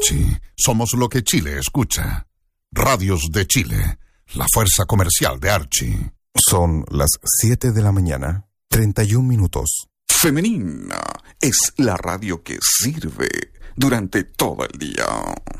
Archie, somos lo que Chile escucha. Radios de Chile, la fuerza comercial de Archie. Son las 7 de la mañana, 31 minutos. Femenina es la radio que sirve durante todo el día.